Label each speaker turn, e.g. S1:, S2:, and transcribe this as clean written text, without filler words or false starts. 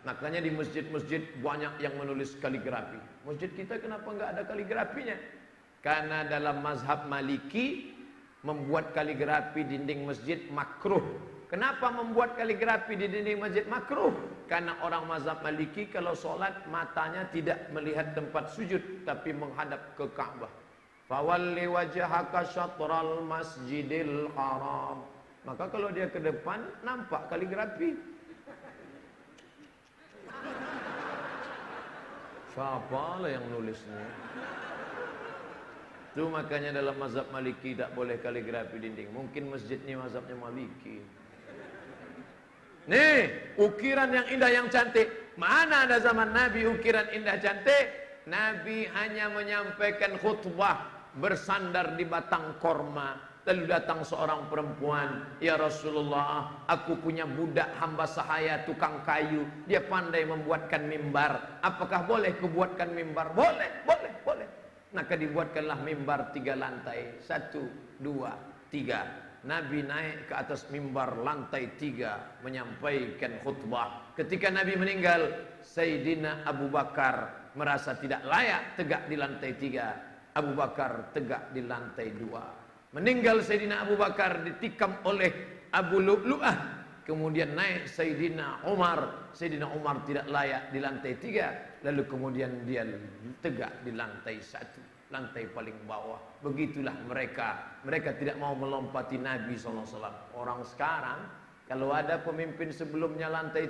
S1: Makanya di masjid-masjid banyak yang menulis kaligrafi. Masjid kita kenapa nggak ada kaligrafinya? Karena dalam mazhab Maliki membuat kaligrafi dinding masjid makruh. Kenapa membuat kaligrafi di dinding masjid makruh? Karena orang mazhab Maliki kalau sholat matanya tidak melihat tempat sujud tapi menghadap ke Ka'bah. Fawalli wajhaka syatral masjidil haram. Maka kalau dia ke depan nampak kaligrafi. Siapa lah yang nulisnya? Itu makanya dalam mazhab Maliki tak boleh kaligrafi dinding. Mungkin masjid ini mazhabnya Maliki. Nih, ukiran yang indah yang cantik. Mana ada zaman Nabi ukiran indah cantik? Nabi hanya menyampaikan khutbah bersandar di batang korma. Lalu datang seorang perempuan, "Ya Rasulullah, aku punya budak hamba sahaya tukang kayu. Dia pandai membuatkan mimbar. Apakah boleh kubuatkan mimbar?" "Boleh, boleh, boleh." Maka dibuatkanlah mimbar 3 lantai. 1, 2, 3. Nabi naik ke atas mimbar lantai 3 menyampaikan khutbah. Ketika Nabi meninggal, Sayyidina Abu Bakar merasa tidak layak tegak di lantai 3. Abu Bakar tegak di lantai 2. Meninggal Sayyidina Abu Bakar ditikam oleh Abu Lu'lu'ah. Kemudian naik Sayyidina Umar. Sayyidina Umar tidak layak di lantai 3. Lalu kemudian dia tegak di lantai 1, lantai paling bawah. Begitulah mereka. Mereka tidak mau melompati Nabi SAW. Orang sekarang kalau ada pemimpin sebelumnya lantai